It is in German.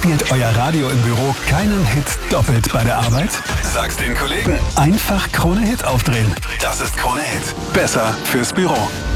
Spielt euer Radio im Büro keinen Hit doppelt bei der Arbeit? Sag's den Kollegen. Einfach Krone Hit aufdrehen. Das ist Krone Hit. Besser fürs Büro.